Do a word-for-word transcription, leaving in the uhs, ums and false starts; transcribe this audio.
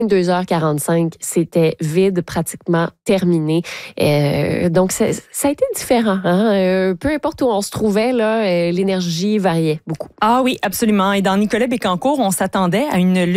deux heures quarante-cinq, c'était vide, pratiquement terminé. Euh, donc, ça, ça a été différent. Hein? Euh, peu importe où on se trouvait, là, euh, l'énergie variait beaucoup. Ah oui, absolument. Et dans Nicolet Bécancour, on s'attendait à une